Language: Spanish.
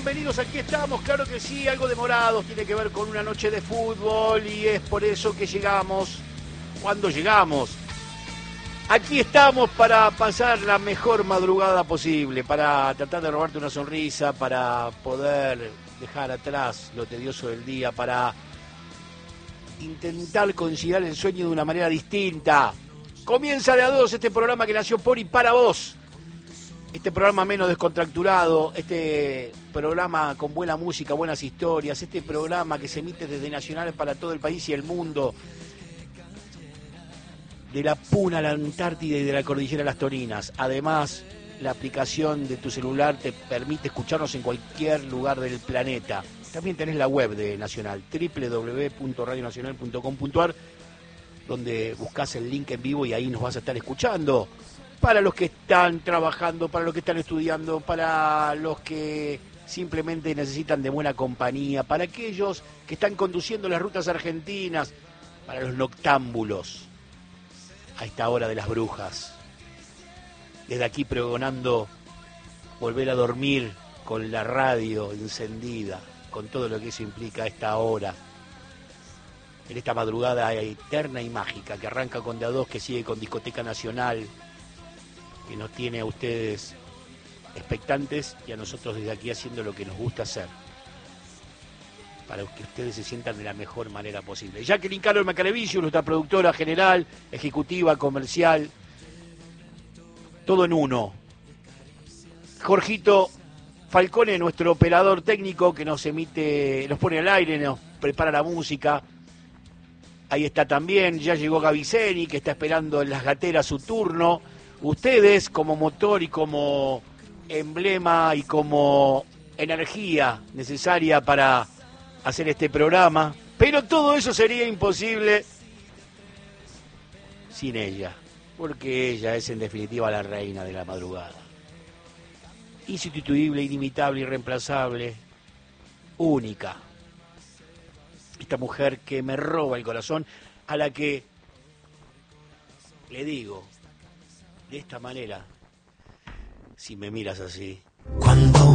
Bienvenidos, aquí estamos, claro que sí, algo demorados, tiene que ver con una noche de fútbol y es por eso que llegamos, cuando llegamos. Aquí estamos para pasar la mejor madrugada posible, para tratar de robarte una sonrisa, para poder dejar atrás lo tedioso del día, para intentar conciliar el sueño de una manera distinta. Comienza de a dos este programa que nació por y para vos. Este programa menos descontracturado, este programa con buena música, buenas historias, este programa que se emite desde Nacional para todo el país y el mundo, de la Puna a la Antártida y de la Cordillera a las Toninas. Además, la aplicación de tu celular te permite escucharnos en cualquier lugar del planeta. También tenés la web de Nacional, www.radionacional.com.ar, donde buscas el link en vivo y ahí nos vas a estar escuchando. Para los que están trabajando, para los que están estudiando, para los que simplemente necesitan de buena compañía, para aquellos que están conduciendo las rutas argentinas, para los noctámbulos, a esta hora de las brujas. Desde aquí pregonando volver a dormir con la radio encendida, con todo lo que eso implica a esta hora, en esta madrugada eterna y mágica que arranca con de a dos, que sigue con Discoteca Nacional, que nos tiene a ustedes expectantes y a nosotros desde aquí haciendo lo que nos gusta hacer, para que ustedes se sientan de la mejor manera posible. Jacqueline Carol Macarevicio, nuestra productora general, ejecutiva, comercial, todo en uno. Jorgito Falcone, nuestro operador técnico que nos emite, nos pone al aire, nos prepara la música. Ahí está también, ya llegó Gaviceni, que está esperando en las gateras su turno. Ustedes como motor y como emblema y como energía necesaria para hacer este programa, pero todo eso sería imposible sin ella, porque ella es en definitiva la reina de la madrugada. Insustituible, inimitable, irreemplazable, única. Esta mujer que me roba el corazón, a la que le digo de esta manera, si me miras así. Cuando